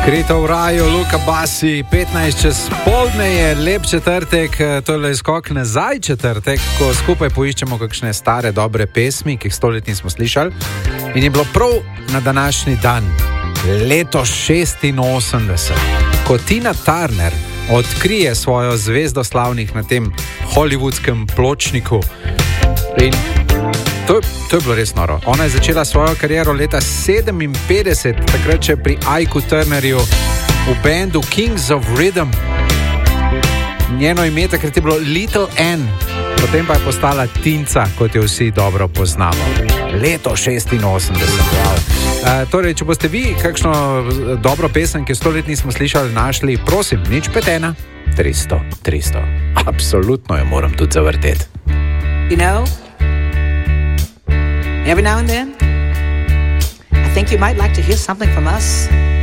Skrito v raju, Luka Bassi, 15 čez poldne je lep četrtek, to je skok nazaj četrtek, ko skupaj poiščemo kakšne stare, dobre pesmi, ki jih 100 let nismo slišali. In je bilo prav na današnji dan, leto 86, ko Tina Turner odkrije svojo zvezdo slavnih na tem hollywoodskem pločniku. In to je bilo res noro. Ona je začela svojo kariero leta 57, takrat še pri Ike Turnerju v bendu Kings of Rhythm. Njeno ime takrat je bilo Little Ann, potem pa je postala Tinca, kot jo vsi dobro poznamo. Leto 86. Wow. Torej, če boste vi kakšno dobro pesem, ki 100 let nismo slišali, našli, prosim, 051 300. Absolutno jo moram tudi zavrteti. You know, every now and then, I think you might like to hear something from us.